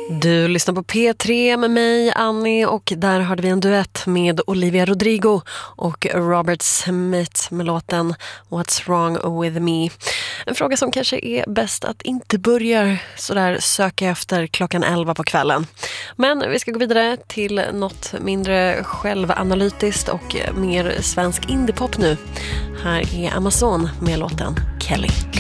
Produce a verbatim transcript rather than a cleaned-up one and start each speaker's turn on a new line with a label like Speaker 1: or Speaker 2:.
Speaker 1: Du lyssnar på P tre med mig, Annie, och där hörde vi en duett med Olivia Rodrigo och Robert Smith med låten What's Wrong With Me. En fråga som kanske är bäst att inte börja sådär söka efter klockan elva på kvällen. Men vi ska gå vidare till något mindre självanalytiskt och mer svensk indiepop nu. Här är Amazon med låten Kelly.